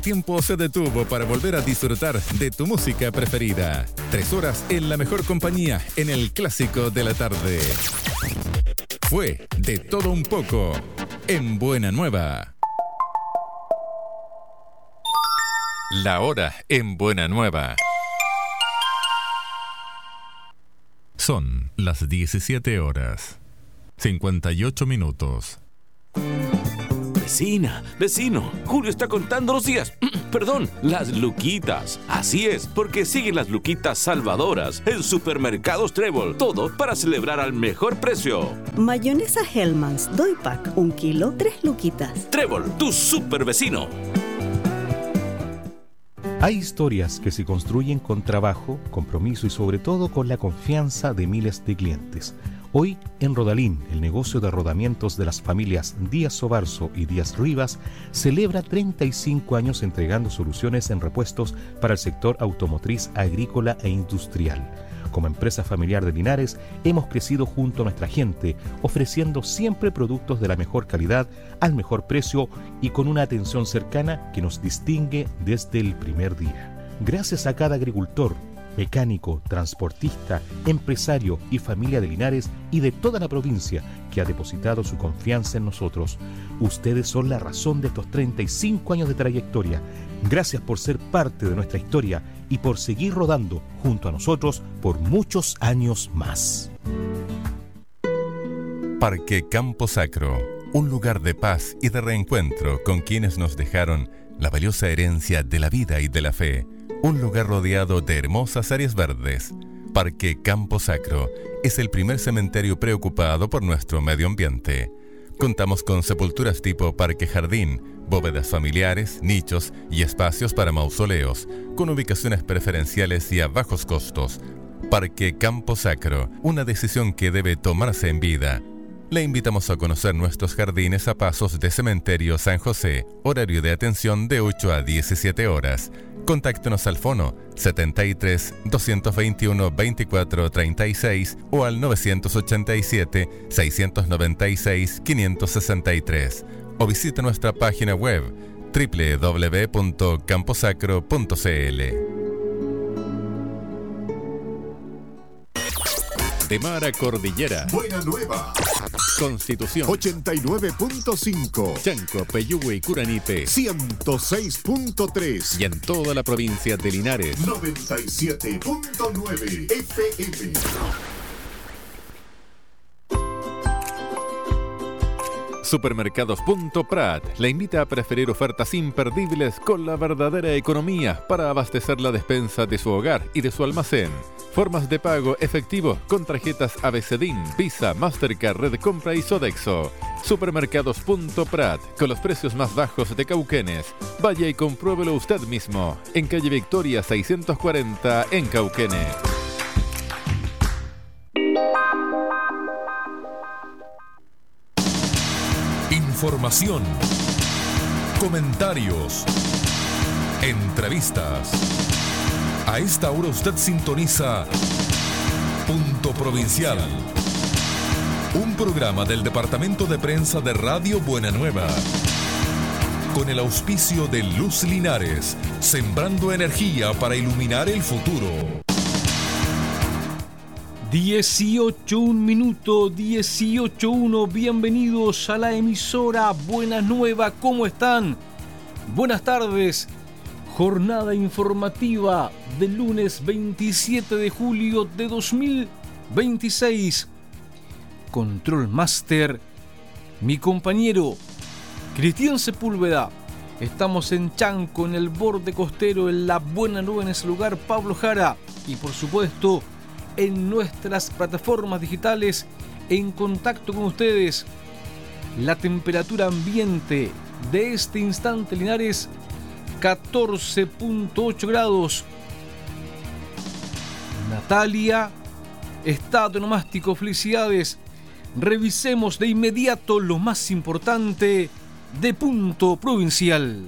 tiempo se detuvo para volver a disfrutar de tu música preferida. 3 horas en la mejor compañía en el clásico de la tarde. Fue de todo un poco en Buena Nueva. La hora en Buena Nueva. Son las 17 horas, 58 minutos. Vecina, vecino, Julio está contando los días. Perdón, las luquitas. Así es, porque siguen las luquitas salvadoras en Supermercados Trébol. Todo para celebrar al mejor precio. Mayonesa Hellmann's, Doy Pack, 1 kilo, 3 luquitas. Trébol, tu super vecino. Hay historias que se construyen con trabajo, compromiso y sobre todo con la confianza de miles de clientes. Hoy, en Rodalín, el negocio de rodamientos de las familias Díaz Sobarzo y Díaz Rivas celebra 35 años entregando soluciones en repuestos para el sector automotriz, agrícola e industrial. Como empresa familiar de Linares, hemos crecido junto a nuestra gente, ofreciendo siempre productos de la mejor calidad, al mejor precio y con una atención cercana que nos distingue desde el primer día. Gracias a cada agricultor, mecánico, transportista, empresario y familia de Linares y de toda la provincia que ha depositado su confianza en nosotros. Ustedes son la razón de estos 35 años de trayectoria. Gracias por ser parte de nuestra historia y por seguir rodando junto a nosotros por muchos años más. Parque Campo Sacro, un lugar de paz y de reencuentro con quienes nos dejaron la valiosa herencia de la vida y de la fe. Un lugar rodeado de hermosas áreas verdes. Parque Campo Sacro es el primer cementerio preocupado por nuestro medio ambiente. Contamos con sepulturas tipo parque jardín, bóvedas familiares, nichos y espacios para mausoleos, con ubicaciones preferenciales y a bajos costos. Parque Campo Sacro, una decisión que debe tomarse en vida. Le invitamos a conocer nuestros jardines a pasos de Cementerio San José, horario de atención de 8 a 17 horas. Contáctenos al fono 73 221 24 36 o al 987 696 563 o visite nuestra página web www.camposacro.cl. De mar a cordillera. Buena Nueva. Constitución 89.5. Chanco, Peyúgue y Curanipe 106.3. y en toda la provincia de Linares 97.9 FM. Supermercados.prat le invita a preferir ofertas imperdibles con la verdadera economía para abastecer la despensa de su hogar y de su almacén. Formas de pago efectivo con tarjetas ABCDIN, Visa, Mastercard, Red Compra y Sodexo. Supermercados.prat, con los precios más bajos de Cauquenes. Vaya y compruébelo usted mismo, en calle Victoria 640 en Cauquenes. Información, comentarios, entrevistas. A esta hora usted sintoniza Punto Provincial, un programa del Departamento de Prensa de Radio Buena Nueva, con el auspicio de Luz Linares, sembrando energía para iluminar el futuro. 18:01 minuto, 18:01. Bienvenidos a la emisora Buena Nueva. ¿Cómo están? Buenas tardes. Jornada informativa del lunes 27 de julio de 2026. Control Master, mi compañero Cristian Sepúlveda. Estamos en Chanco, en el borde costero, en la Buena Nueva, en ese lugar, Pablo Jara. Y por supuesto, en nuestras plataformas digitales, en contacto con ustedes. La temperatura ambiente de este instante, Linares, 14.8 grados. Natalia, estado nomástico, felicidades. Revisemos de inmediato lo más importante de Punto Provincial.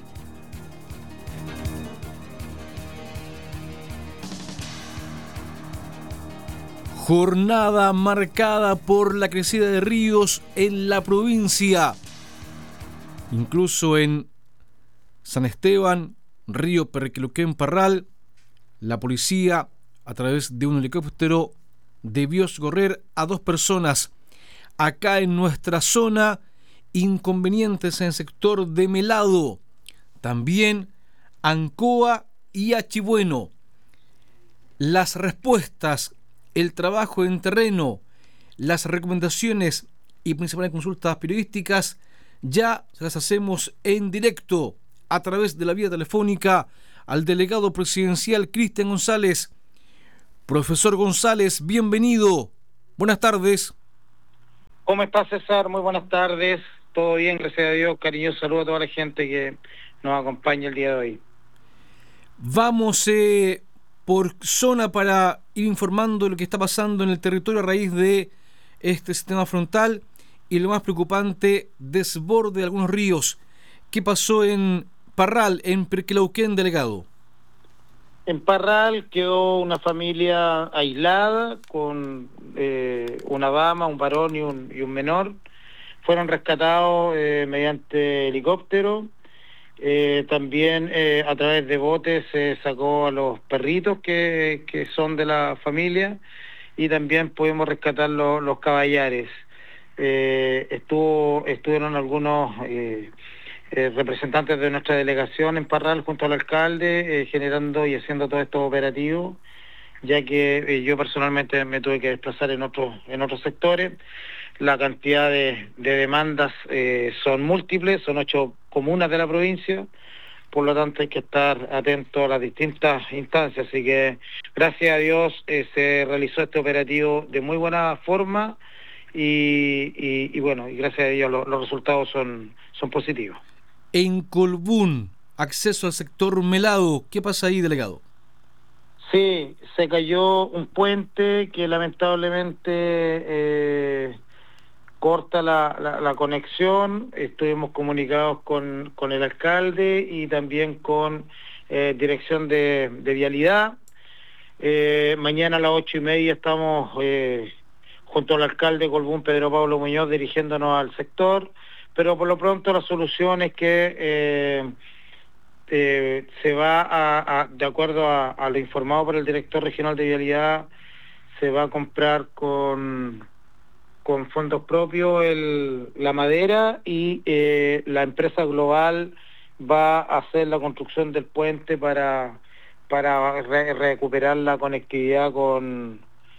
Jornada marcada por la crecida de ríos en la provincia. Incluso en San Esteban, río Perqueluquén, Parral, la policía, a través de un helicóptero, debió socorrer a 2 personas. Acá en nuestra zona, inconvenientes en el sector de Melado, también Ancoa y Achibueno. Las respuestas, el trabajo en terreno, las recomendaciones y principales consultas periodísticas ya se las hacemos en directo a través de la vía telefónica al delegado presidencial Cristian González. Profesor González, bienvenido. Buenas tardes. ¿Cómo estás, César? Muy buenas tardes. Todo bien, gracias a Dios. Cariñoso saludo a toda la gente que nos acompaña el día de hoy. Vamos por zona para ir informando de lo que está pasando en el territorio a raíz de este sistema frontal y lo más preocupante, desborde de algunos ríos. ¿Qué pasó en Parral, en Perquelauquén, delegado? En Parral quedó una familia aislada con una dama, un varón y un menor. Fueron rescatados mediante helicóptero. También a través de botes se sacó a los perritos que son de la familia y también pudimos rescatar los caballares. Estuvieron algunos representantes de nuestra delegación en Parral junto al alcalde generando y haciendo todo estos operativos, ya que yo personalmente me tuve que desplazar en otros sectores. La cantidad de demandas son múltiples, son 8 comunas de la provincia, por lo tanto hay que estar atento a las distintas instancias, así que gracias a Dios se realizó este operativo de muy buena forma y bueno, y gracias a Dios los resultados son positivos. En Colbún, acceso al sector Melado, ¿qué pasa ahí, delegado? Sí, se cayó un puente que lamentablemente corta la conexión. Estuvimos comunicados con el alcalde y también con dirección de vialidad. Mañana a las 8:30 estamos junto al alcalde Colbún, Pedro Pablo Muñoz, dirigiéndonos al sector, pero por lo pronto la solución es que se va de acuerdo a lo informado por el director regional de vialidad, se va a comprar con fondos propios la madera y la empresa global va a hacer la construcción del puente para recuperar la conectividad con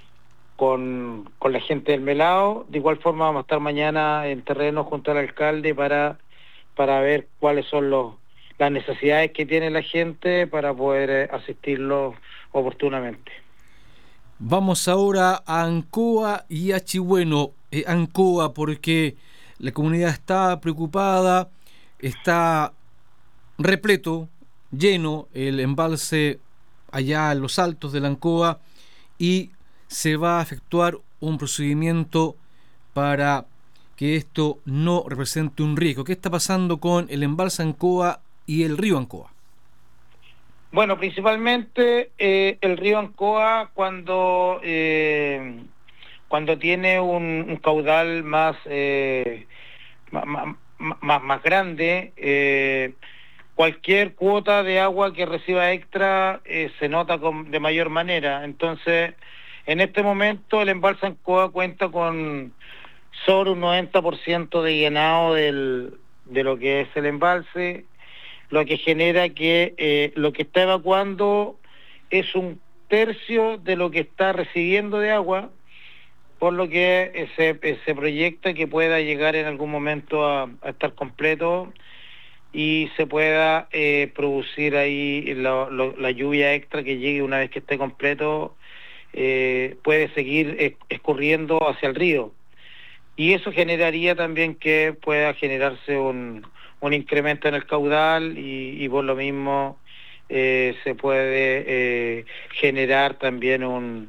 la gente del Melado. De igual forma vamos a estar mañana en terreno junto al alcalde para ver cuáles son las necesidades que tiene la gente para poder asistirlos oportunamente. Vamos ahora a Ancoa y Achibueno. Ancoa, porque la comunidad está preocupada, está repleto, lleno el embalse allá en los altos de la Ancoa y se va a efectuar un procedimiento para que esto no represente un riesgo. ¿Qué está pasando con el embalse Ancoa y el río Ancoa? Bueno, principalmente el río Ancoa cuando tiene un caudal más grande, cualquier cuota de agua que reciba extra se nota de mayor manera. Entonces, en este momento el embalse Ancoa cuenta con sobre un 90% de llenado de lo que es el embalse, lo que genera que lo que está evacuando es 1/3 de lo que está recibiendo de agua, por lo que se proyecta que pueda llegar en algún momento a estar completo y se pueda producir ahí la lluvia extra que llegue una vez que esté completo, puede seguir escurriendo hacia el río. Y eso generaría también que pueda generarse un incremento en el caudal y por lo mismo se puede generar también un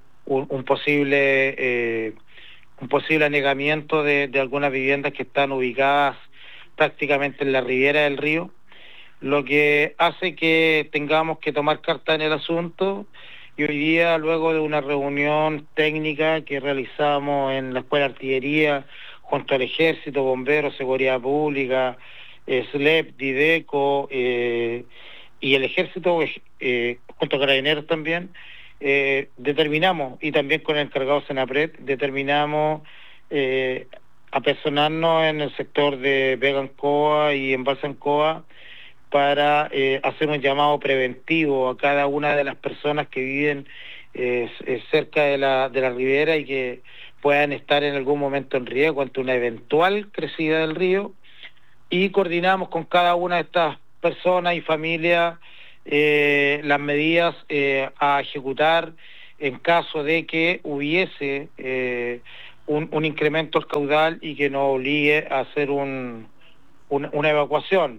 posible anegamiento de algunas viviendas que están ubicadas prácticamente en la ribera del río, lo que hace que tengamos que tomar carta en el asunto. Y hoy día, luego de una reunión técnica que realizamos en la Escuela de Artillería junto al Ejército, Bomberos, Seguridad Pública, SLEP, Dideco y el Ejército, junto a Carabineros también, determinamos, y también con el encargado Senapred, determinamos apersonarnos en el sector de Vega Ancoa y Embalse Ancoa para hacer un llamado preventivo a cada una de las personas que viven cerca de la ribera y que puedan estar en algún momento en riesgo ante una eventual crecida del río, y coordinamos con cada una de estas personas y familias las medidas a ejecutar en caso de que hubiese un incremento del caudal y que nos obligue a hacer una evacuación.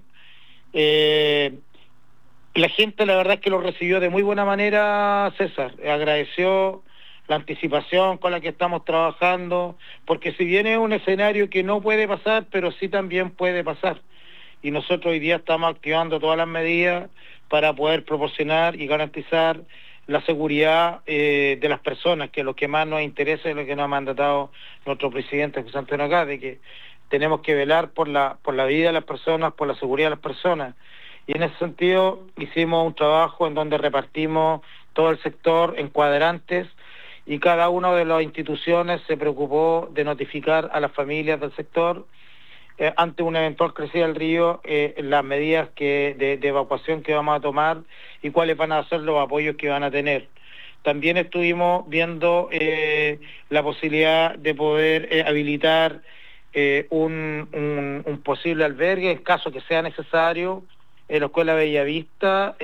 La gente, la verdad es que lo recibió de muy buena manera, César. Agradeció la anticipación con la que estamos trabajando, porque si bien es un escenario que no puede pasar, pero sí también puede pasar. Y nosotros hoy día estamos activando todas las medidas para poder proporcionar y garantizar la seguridad de las personas, que es lo que más nos interesa y lo que nos ha mandatado nuestro presidente José Antonio Caz, de que tenemos que velar por la vida de las personas, por la seguridad de las personas. Y en ese sentido hicimos un trabajo en donde repartimos todo el sector en cuadrantes, y cada una de las instituciones se preocupó de notificar a las familias del sector ante una eventual crecida del río las medidas de evacuación que vamos a tomar y cuáles van a ser los apoyos que van a tener. También estuvimos viendo la posibilidad de poder habilitar un posible albergue en caso que sea necesario en la Escuela Bellavista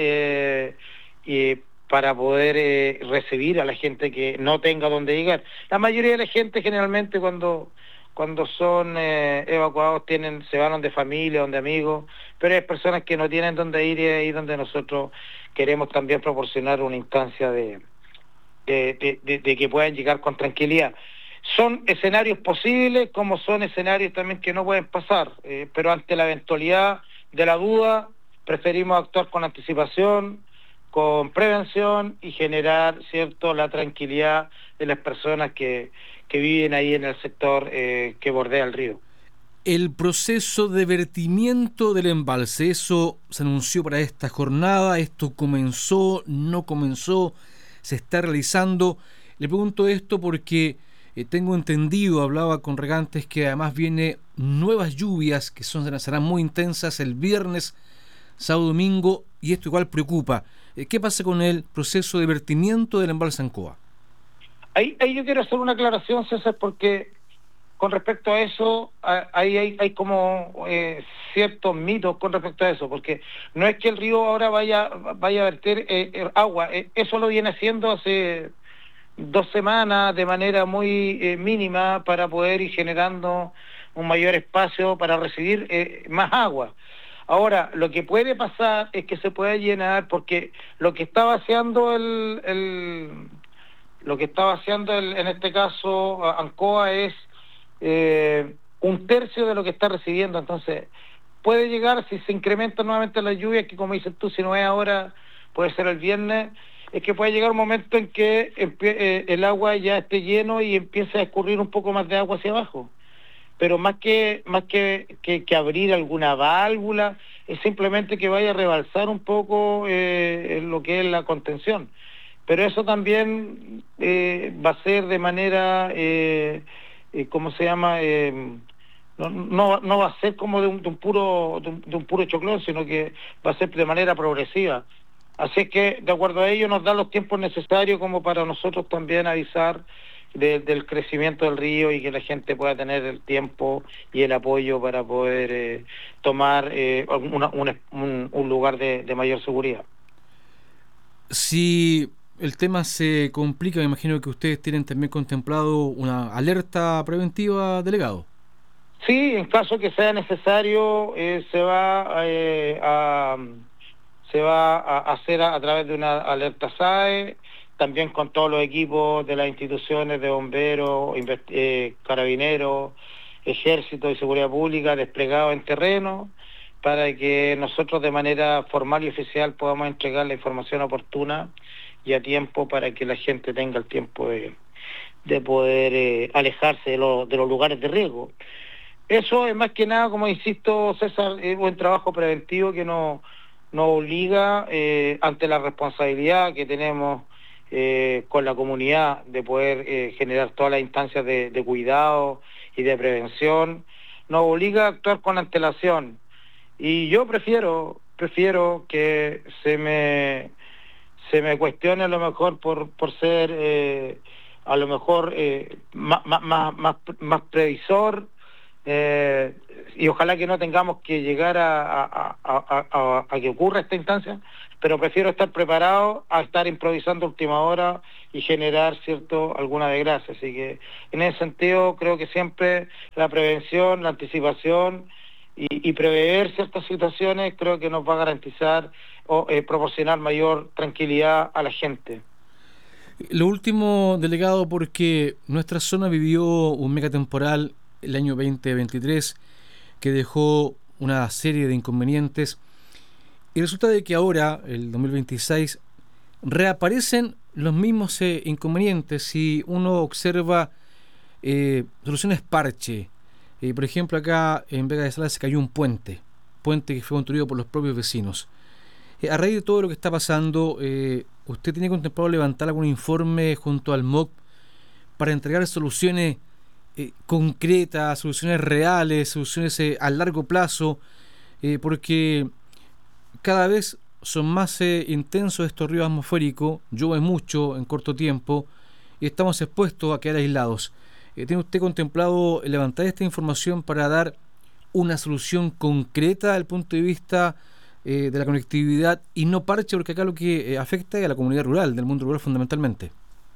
para poder recibir a la gente que no tenga dónde llegar. La mayoría de la gente generalmente cuando son evacuados se van donde familia, donde amigos, pero hay personas que no tienen dónde ir, y ahí donde nosotros queremos también proporcionar una instancia de que puedan llegar con tranquilidad. Son escenarios posibles, como son escenarios también que no pueden pasar, pero ante la eventualidad de la duda preferimos actuar con anticipación, con prevención y generar, ¿cierto?, la tranquilidad de las personas que viven ahí en el sector que bordea el río. El proceso de vertimiento del embalse, eso se anunció para esta jornada, esto comenzó, no comenzó, se está realizando. Le pregunto esto porque tengo entendido, hablaba con regantes, que además viene nuevas lluvias que serán muy intensas el viernes, sábado, domingo, y esto igual preocupa. ¿Qué pasa con el proceso de vertimiento del embalse Ancoa? Ahí yo quiero hacer una aclaración, César, porque con respecto a eso, ahí hay como ciertos mitos con respecto a eso, porque no es que el río ahora vaya a verter agua, eso lo viene haciendo hace 2 semanas de manera muy mínima para poder ir generando un mayor espacio para recibir más agua. Ahora, lo que puede pasar es que se pueda llenar, porque lo que está vaciando en este caso Ancoa es 1/3 de lo que está recibiendo. Entonces puede llegar, si se incrementa nuevamente la lluvia, que como dices tú, si no es ahora, puede ser el viernes, es que puede llegar un momento en que el agua ya esté lleno y empiece a escurrir un poco más de agua hacia abajo. Pero más que abrir alguna válvula, es simplemente que vaya a rebalsar un poco lo que es la contención. Pero eso también va a ser de manera, ¿cómo se llama? No va a ser como de un puro choclón, sino que va a ser de manera progresiva. Así es que, de acuerdo a ello, nos da los tiempos necesarios como para nosotros también avisar del crecimiento del río y que la gente pueda tener el tiempo y el apoyo para poder tomar un lugar de mayor seguridad. Si el tema se complica, me imagino que ustedes tienen también contemplado una alerta preventiva, delegado. Sí, en caso que sea necesario, se va a hacer a través de una alerta SAE, también con todos los equipos de las instituciones de bomberos, carabineros, ejército y seguridad pública desplegados en terreno, para que nosotros de manera formal y oficial podamos entregar la información oportuna y a tiempo, para que la gente tenga el tiempo de poder alejarse de los lugares de riesgo. Eso es más que nada, como insisto, César, es un trabajo preventivo que nos obliga ante la responsabilidad que tenemos con la comunidad de poder generar todas las instancias de cuidado y de prevención, nos obliga a actuar con antelación. Y yo prefiero que se me cuestione a lo mejor por ser a lo mejor más previsor, y ojalá que no tengamos que llegar a que ocurra esta instancia, pero prefiero estar preparado a estar improvisando a última hora y generar alguna desgracia. Así que en ese sentido creo que siempre la prevención, la anticipación y prever ciertas situaciones creo que nos va a garantizar o proporcionar mayor tranquilidad a la gente. Lo último, delegado, porque nuestra zona vivió un megatemporal el año 2023 que dejó una serie de inconvenientes, y resulta de que ahora, el 2026, reaparecen los mismos inconvenientes. Si uno observa soluciones parche, por ejemplo, acá en Vega de Salas se cayó un puente que fue construido por los propios vecinos. A raíz de todo lo que está pasando, ¿usted tiene contemplado levantar algún informe junto al MOC para entregar soluciones concretas, soluciones reales, soluciones a largo plazo? Porque cada vez son más intensos estos ríos atmosféricos, llueve mucho en corto tiempo y estamos expuestos a quedar aislados. ¿Tiene usted contemplado levantar esta información para dar una solución concreta desde el punto de vista de la conectividad y no parche? Porque acá lo que afecta es a la comunidad rural, del mundo rural fundamentalmente.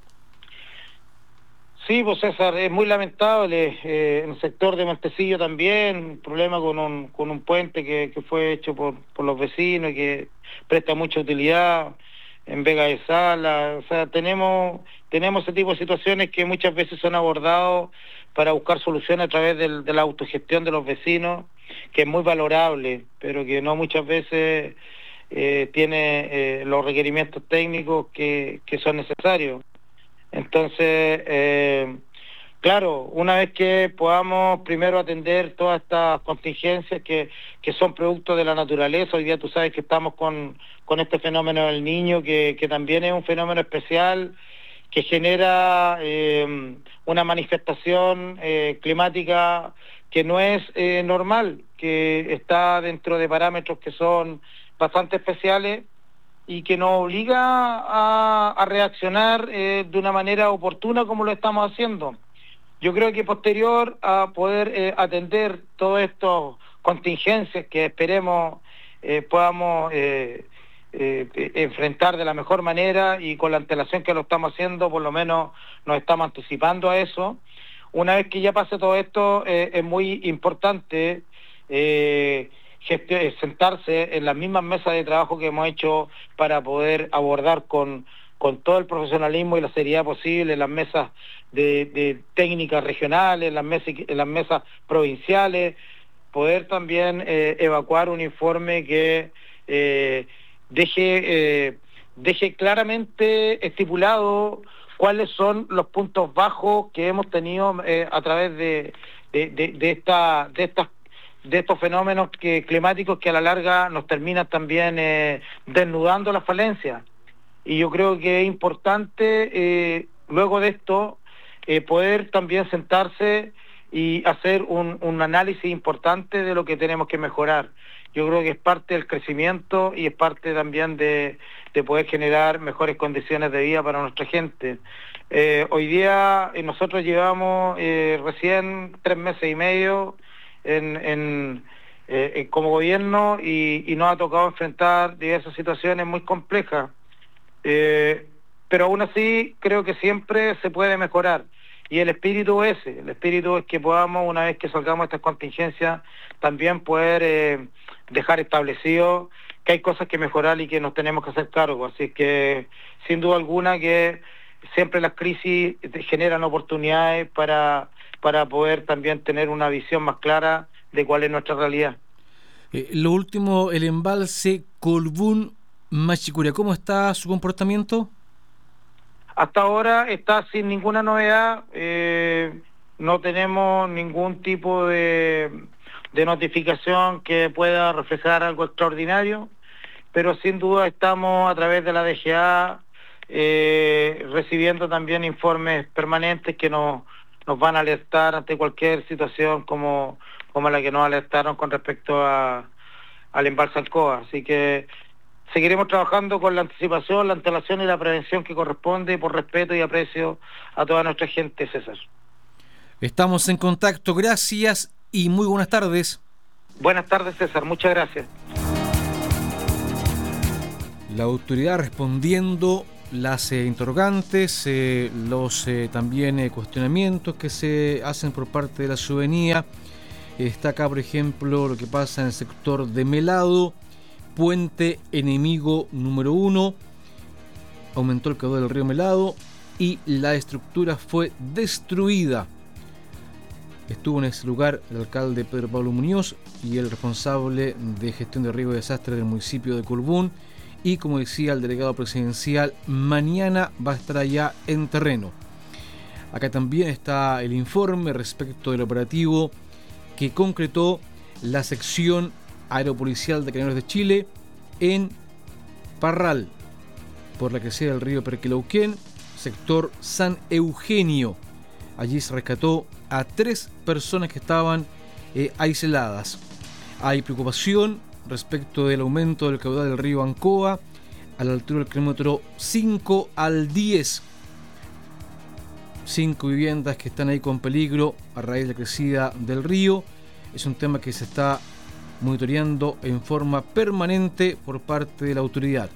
Sí, pues César, es muy lamentable. En el sector de Montecillo también, un problema con un puente que fue hecho por los vecinos y que presta mucha utilidad en Vega de Sala. O sea, tenemos ese tipo de situaciones que muchas veces son abordados para buscar soluciones a través de la autogestión de los vecinos, que es muy valorable, pero que no muchas veces tiene los requerimientos técnicos que son necesarios. Entonces, claro, una vez que podamos primero atender todas estas contingencias que son producto de la naturaleza, hoy día tú sabes que estamos con este fenómeno del Niño, que también es un fenómeno especial, que genera una manifestación climática que no es normal, que está dentro de parámetros que son bastante especiales y que nos obliga a reaccionar de una manera oportuna como lo estamos haciendo. Yo creo que posterior a poder atender todas estas contingencias que esperemos podamos enfrentar de la mejor manera y con la antelación que lo estamos haciendo, por lo menos nos estamos anticipando a eso. Una vez que ya pase todo esto, es muy importante sentarse en las mismas mesas de trabajo que hemos hecho para poder abordar con todo el profesionalismo y la seriedad posible las mesas de técnicas regionales, las mesas provinciales, poder también evacuar un informe que deje claramente estipulado cuáles son los puntos bajos que hemos tenido a través de estos fenómenos climáticos que a la larga nos terminan también desnudando las falencias. Y yo creo que es importante luego de esto poder también sentarse y hacer un análisis importante de lo que tenemos que mejorar. Yo creo que es parte del crecimiento y es parte también de poder generar mejores condiciones de vida para nuestra gente. Hoy día nosotros llevamos recién 3 meses y medio como gobierno y nos ha tocado enfrentar diversas situaciones muy complejas, pero aún así creo que siempre se puede mejorar, y el espíritu es que podamos, una vez que salgamos de estas contingencias, también poder dejar establecido que hay cosas que mejorar y que nos tenemos que hacer cargo. Así que sin duda alguna que siempre las crisis generan oportunidades para poder también tener una visión más clara de cuál es nuestra realidad. Lo último, el embalse Colbún-Machicura, ¿cómo está su comportamiento? Hasta ahora está sin ninguna novedad. no tenemos ningún tipo de notificación que pueda reflejar algo extraordinario, pero sin duda estamos a través de la DGA recibiendo también informes permanentes que nos van a alertar ante cualquier situación como la que nos alertaron con respecto al embalse Alcoa. Así que seguiremos trabajando con la anticipación, la antelación y la prevención que corresponde por respeto y aprecio a toda nuestra gente, César. Estamos en contacto, gracias y muy buenas tardes. Buenas tardes, César, muchas gracias. La autoridad respondiendo las interrogantes, los también cuestionamientos que se hacen por parte de la ciudadanía. Está acá, por ejemplo, lo que pasa en el sector de Melado, puente enemigo número 1, aumentó el caudal del río Melado y la estructura fue destruida. Estuvo en ese lugar el alcalde Pedro Pablo Muñoz y el responsable de gestión de riesgo y desastre del municipio de Colbún. Y como decía el delegado presidencial, mañana va a estar allá en terreno. Acá también está el informe respecto del operativo que concretó la sección aeropolicial de Carabineros de Chile en Parral, por la crecida del río Perquelauquén, sector San Eugenio. Allí se rescató a 3 personas que estaban aisladas. Hay preocupación respecto del aumento del caudal del río Ancoa a la altura del kilómetro 5 al 10. 5 viviendas que están ahí con peligro a raíz de la crecida del río. Es un tema que se está monitoreando en forma permanente por parte de la autoridad.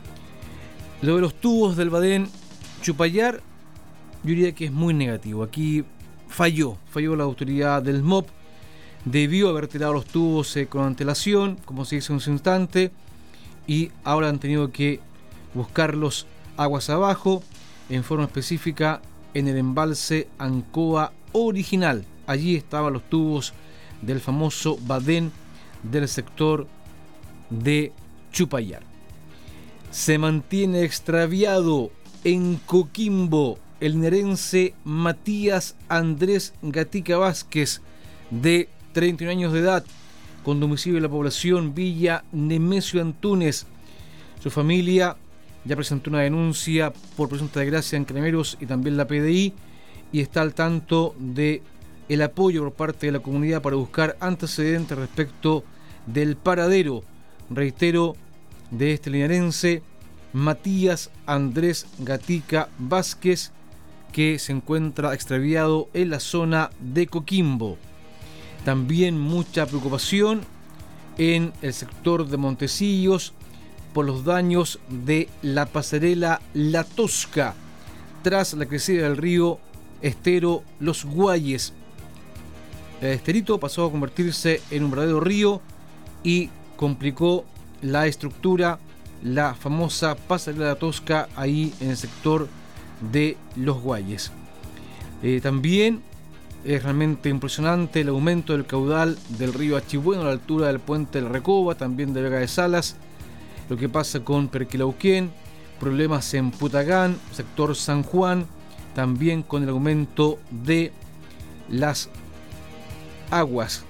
Lo de los tubos del Badén Chupayar, yo diría que es muy negativo. Aquí falló la autoridad del MOP. Debió haber tirado los tubos con antelación, como se hizo en su instante, y ahora han tenido que buscarlos aguas abajo, en forma específica en el embalse Ancoa original. Allí estaban los tubos del famoso Badén del sector de Chupayar. Se mantiene extraviado en Coquimbo el linarense Matías Andrés Gatica Vázquez, de 31 años de edad, con domicilio en la población Villa Nemesio Antúnez. Su familia ya presentó una denuncia por presunta desgracia en Carabineros y también la PDI, y está al tanto de el apoyo por parte de la comunidad para buscar antecedentes respecto del paradero, reitero, de este linarense Matías Andrés Gatica Vázquez, que se encuentra extraviado en la zona de Coquimbo. También mucha preocupación en el sector de Montecillos por los daños de la pasarela La Tosca tras la crecida del río Estero Los Guayes. El esterito pasó a convertirse en un verdadero río y complicó la estructura, la famosa pasarela La Tosca, ahí en el sector de Los Guayes. También es realmente impresionante el aumento del caudal del río Achibueno a la altura del puente del Recoba, también de Vega de Salas. Lo que pasa con Perquelauquén, problemas en Putagán, sector San Juan, también con el aumento de las aguas.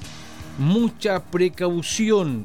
Mucha precaución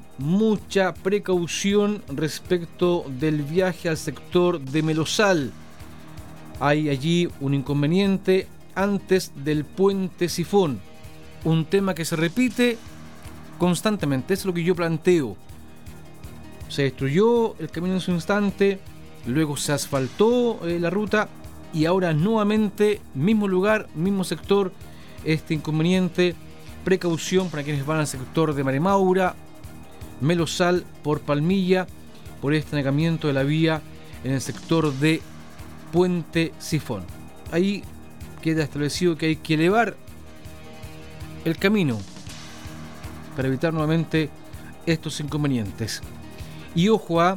respecto del viaje al sector de Melosal. Hay allí un inconveniente antes del puente Sifón, un tema que se repite constantemente. Es lo que yo planteo. Se destruyó el camino en su instante, luego se asfaltó la ruta y ahora nuevamente mismo lugar, mismo sector, este inconveniente. Precaución para quienes van al sector de Maremaura, Melosal, por Palmilla, por este anegamiento de la vía en el sector de Puente Sifón. Ahí queda establecido que hay que elevar el camino para evitar nuevamente estos inconvenientes. Y ojo a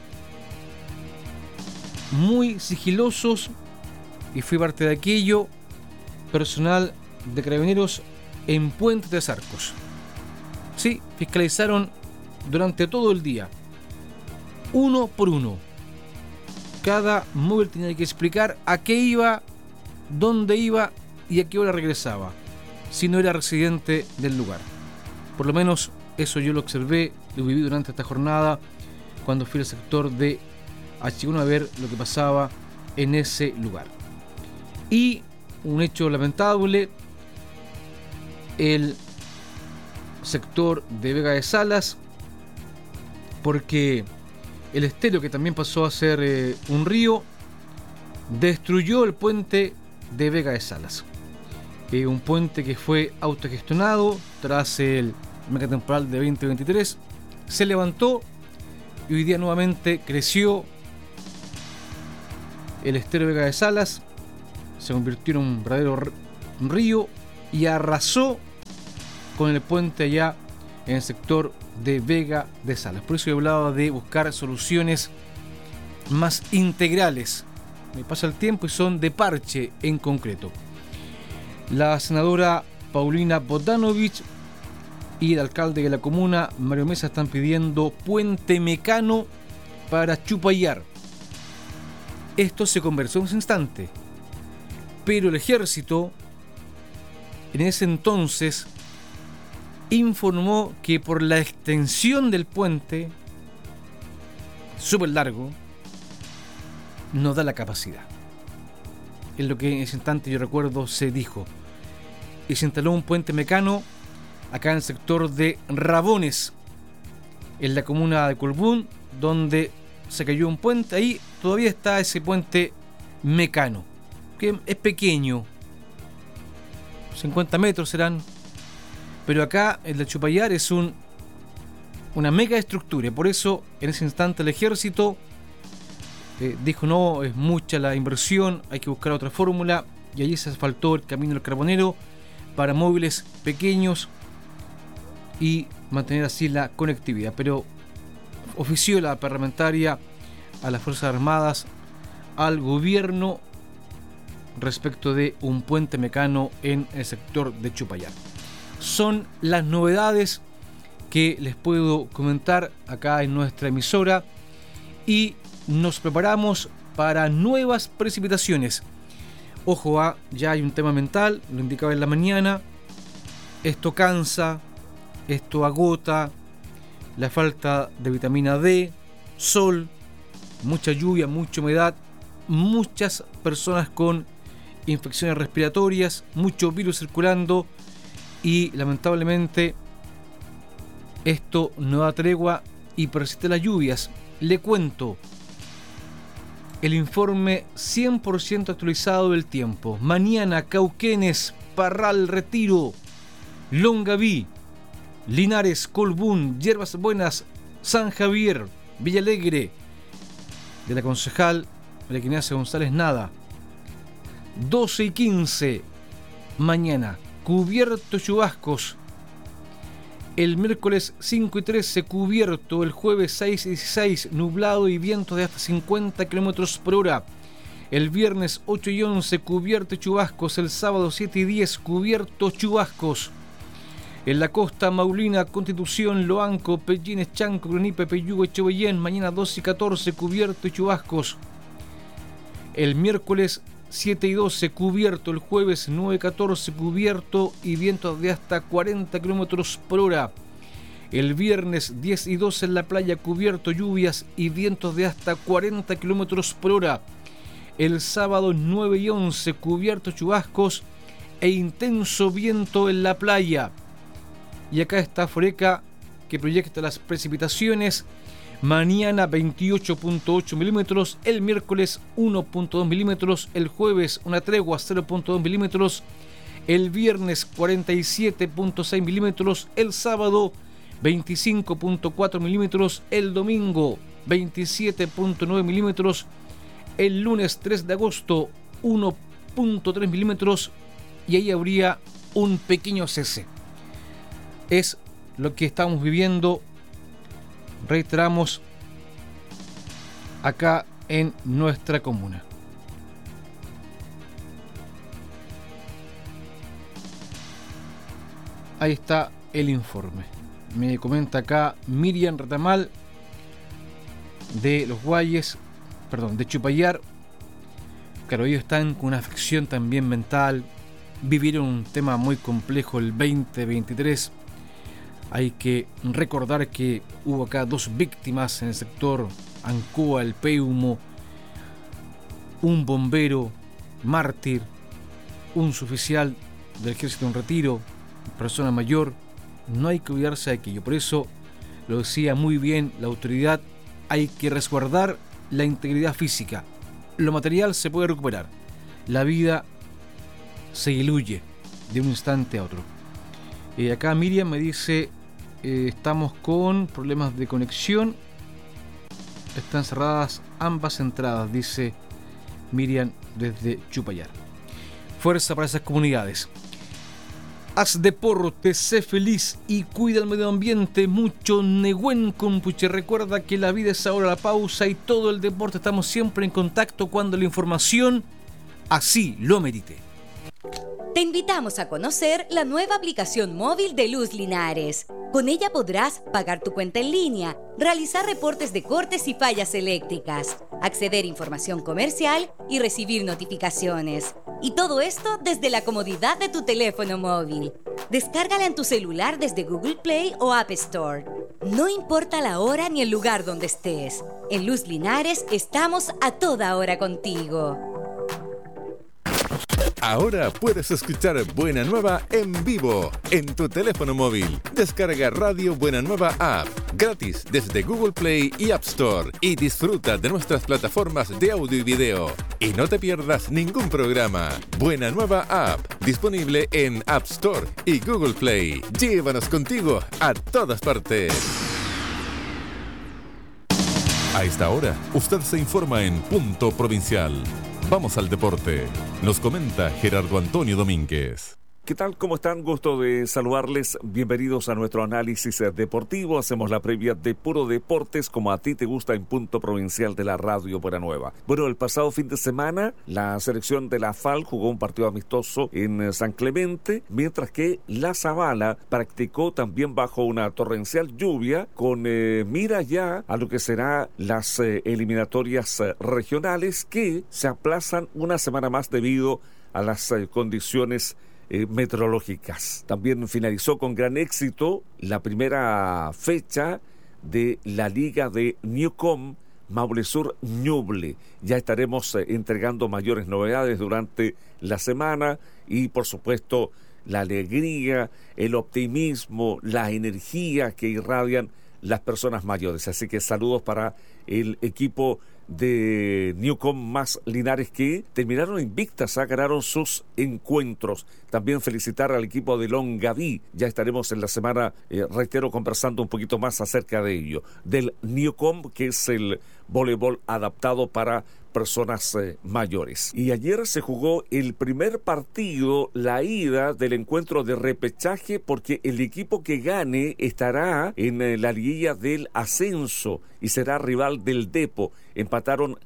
muy sigilosos, y fui parte de aquello, personal de Carabineros en Puente de Arcos. Sí, fiscalizaron durante todo el día, uno por uno. Cada móvil tenía que explicar a qué iba, dónde iba y a qué hora regresaba, si no era residente del lugar. Por lo menos eso yo lo observé, lo viví durante esta jornada cuando fui al sector de H1 a ver lo que pasaba en ese lugar. Y un hecho lamentable, el sector de Vega de Salas, porque el estero, que también pasó a ser un río, destruyó el puente de Vega de Salas. Un puente que fue autogestionado tras el mega temporal de 2023, se levantó y hoy día nuevamente creció el estero de Vega de Salas, se convirtió en un verdadero río y arrasó con el puente allá en el sector de Vega de Salas. Por eso yo hablaba de buscar soluciones más integrales. Me pasa el tiempo y son de parche en concreto. La senadora Paulina Bodanovich y el alcalde de la comuna, Mario Mesa, están pidiendo puente mecano para Chupayar. Esto se conversó en ese instante, pero el ejército en ese entonces informó que por la extensión del puente, súper largo, no da la capacidad. Es lo que en ese instante, yo recuerdo, se dijo. Y se instaló un puente mecano acá en el sector de Rabones, en la comuna de Colbún, donde se cayó un puente. Ahí todavía está ese puente mecano, que es pequeño, 50 metros serán, pero acá el de Chupayar es una mega estructura. Por eso en ese instante el ejército dijo: no, es mucha la inversión, hay que buscar otra fórmula, y allí se asfaltó el camino del Carbonero para móviles pequeños y mantener así la conectividad. Pero ofició la parlamentaria a las Fuerzas Armadas, al gobierno, respecto de un puente mecano en el sector de Chupayar. Son las novedades que les puedo comentar acá en nuestra emisora, y nos preparamos para nuevas precipitaciones. Ojo, ya hay un tema mental, lo indicaba en la mañana. Esto cansa, esto agota, la falta de vitamina D, sol, mucha lluvia, mucha humedad, muchas personas con infecciones respiratorias, mucho virus circulando, y lamentablemente esto no da tregua y persiste las lluvias. Le cuento el informe 100% actualizado del tiempo. Mañana, Cauquenes, Parral, Retiro, Longaví, Linares, Colbún, Yerbas Buenas, San Javier, Villalegre. De la concejal María Ignacia González, nada. 12 y 15 mañana, cubierto, chubascos. El miércoles 5 y 13 cubierto, el jueves 6 y 16 nublado y vientos de hasta 50 km por hora. El viernes 8 y 11 cubierto y chubascos, el sábado 7 y 10 cubierto, chubascos. En la costa, Maulina, Constitución, Loanco, Pellines, Chanco, Gronipe, Peyúgue, Echeverría, mañana 12 y 14 cubierto y chubascos. El miércoles 7 y 12 cubierto, el jueves 9 y 14 cubierto y vientos de hasta 40 km por hora. El viernes 10 y 12 en la playa cubierto, lluvias y vientos de hasta 40 km por hora. El sábado 9 y 11 cubierto, chubascos e intenso viento en la playa. Y acá está Foreca, que proyecta las precipitaciones. Mañana 28.8 milímetros, el miércoles 1.2 milímetros, el jueves una tregua 0.2 milímetros, el viernes 47.6 milímetros, el sábado 25.4 milímetros, el domingo 27.9 milímetros, el lunes 3 de agosto 1.3 milímetros, y ahí habría un pequeño cese. Es lo que estamos viviendo, reiteramos, acá en nuestra comuna. Ahí está el informe. Me comenta acá Miriam Retamal de Los Guayes, de Chupayar. Claro, ellos están con una afección también mental, vivieron un tema muy complejo el 2023. Hay que recordar que hubo acá 2 víctimas en el sector Ancoa, El Peumo, un bombero mártir, un suboficial del ejército en retiro, persona mayor. No hay que olvidarse de aquello. Por eso lo decía muy bien la autoridad, hay que resguardar la integridad física. Lo material se puede recuperar, la vida se diluye de un instante a otro. Acá Miriam me dice, estamos con problemas de conexión, están cerradas ambas entradas, dice Miriam desde Chupayar. Fuerza para esas comunidades. Haz deporte, sé feliz y cuida el medio ambiente. Mucho Nehuen Compuche. Recuerda que la vida es ahora la pausa y todo el deporte. Estamos siempre en contacto cuando la información así lo merite. Te invitamos a conocer la nueva aplicación móvil de Luz Linares. Con ella podrás pagar tu cuenta en línea, realizar reportes de cortes y fallas eléctricas, acceder a información comercial y recibir notificaciones. Y todo esto desde la comodidad de tu teléfono móvil. Descárgala en tu celular desde Google Play o App Store. No importa la hora ni el lugar donde estés. En Luz Linares estamos a toda hora contigo. Ahora puedes escuchar Buena Nueva en vivo en tu teléfono móvil. Descarga Radio Buena Nueva App gratis desde Google Play y App Store y disfruta de nuestras plataformas de audio y video. Y no te pierdas ningún programa. Buena Nueva App, disponible en App Store y Google Play. Llévanos contigo a todas partes. A esta hora, usted se informa en Punto Provincial. Vamos al deporte. Nos comenta Gerardo Antonio Domínguez. ¿Qué tal? ¿Cómo están? Gusto de saludarles. Bienvenidos a nuestro análisis deportivo. Hacemos la previa de Puro Deportes, como a ti te gusta, en Punto Provincial de la Radio Buena Nueva. Bueno, el pasado fin de semana, la selección de la FAL jugó un partido amistoso en San Clemente, mientras que la Zabala practicó también bajo una torrencial lluvia, con mira ya a lo que será las eliminatorias regionales, que se aplazan una semana más debido a las condiciones meteorológicas. También finalizó con gran éxito la primera fecha de la Liga de Newcom Maule Sur Ñuble. Ya estaremos entregando mayores novedades durante la semana y, por supuesto, la alegría, el optimismo, la energía que irradian las personas mayores. Así que saludos para el equipo de Newcom más Linares, que terminaron invictas, ganaron sus encuentros. También felicitar al equipo de Longaví. Ya estaremos en la semana, reitero, conversando un poquito más acerca de ello. Del Newcom, que es el voleibol adaptado para personas mayores. Y ayer se jugó el primer partido, la ida del encuentro de repechaje, porque el equipo que gane estará en la liguilla del ascenso y será rival del Depo. Empataron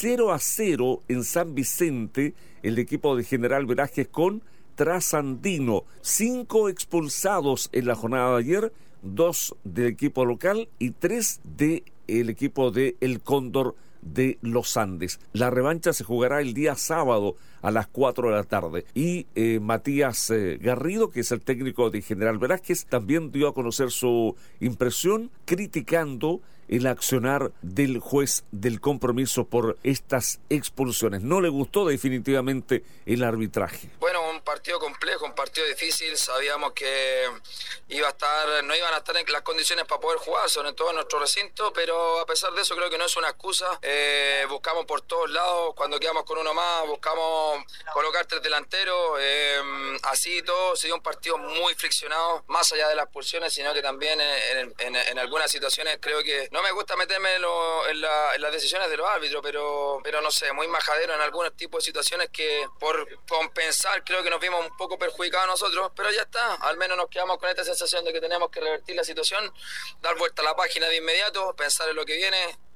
0-0 en San Vicente el equipo de General Velázquez con Trasandino. 5 expulsados en la jornada de ayer, 2 del equipo local y 3 del equipo de El Cóndor de los Andes. La revancha se jugará el día sábado a las 4 de la tarde y Matías Garrido, que es el técnico de General Velázquez, también dio a conocer su impresión criticando el accionar del juez del compromiso por estas expulsiones. No le gustó definitivamente el arbitraje. Bueno, un partido complejo, un partido difícil. Sabíamos que no iban a estar en las condiciones para poder jugar, sobre todo en nuestro recinto, pero a pesar de eso creo que no es una excusa. Buscamos por todos lados, cuando quedamos con uno más, buscamos colocar 3 delanteros. Así todo se dio un partido muy friccionado, más allá de las expulsiones, sino que también en algunas situaciones creo que no me gusta meterme en las decisiones de los árbitros, pero no sé, muy majadero en algunos tipos de situaciones que por compensar creo que nos vimos un poco perjudicados nosotros, pero ya está, al menos nos quedamos con esta sensación de que tenemos que revertir la situación, dar vuelta a la página de inmediato, pensar en lo que viene,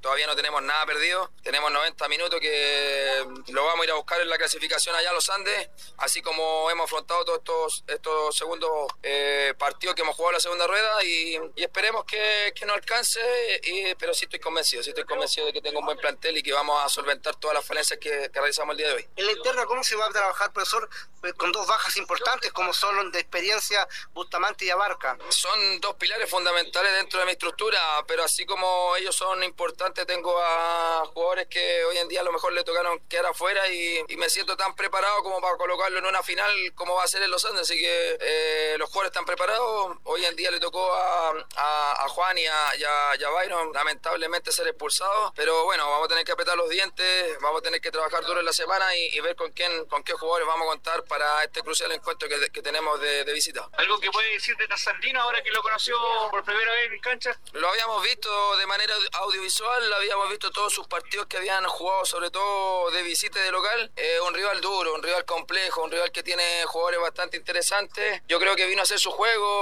todavía no tenemos nada perdido. Tenemos 90 minutos que lo vamos a ir a buscar en la clasificación allá en los Andes, así como hemos afrontado todos estos segundos partidos que hemos jugado en la segunda rueda y esperemos que nos alcance, pero sí estoy convencido de que tengo un buen plantel y que vamos a solventar todas las falencias que realizamos el día de hoy. En la interna, ¿cómo se va a trabajar, profesor, con dos bajas importantes como son de experiencia Bustamante y Abarca? Son dos pilares fundamentales dentro de mi estructura, pero así como ellos son importantes, tengo a jugadores que hoy en día a lo mejor le tocaron quedar afuera y me siento tan preparado como para colocarlo en una final como va a ser en los Andes, así que los jugadores están preparados. Hoy en día le tocó a Juan y a Byron lamentablemente ser expulsados, pero bueno, vamos a tener que apretar los dientes, vamos a tener que trabajar duro en la semana y ver con qué jugadores vamos a contar para este crucial encuentro que tenemos de visita. ¿Algo que puede decir de Trasandino ahora que lo conoció por primera vez en cancha? Lo habíamos visto de manera audiovisual, habíamos visto todos sus partidos que habían jugado, sobre todo de visita y de local. Un rival duro, un rival complejo, un rival que tiene jugadores bastante interesantes. Yo creo que vino a hacer su juego.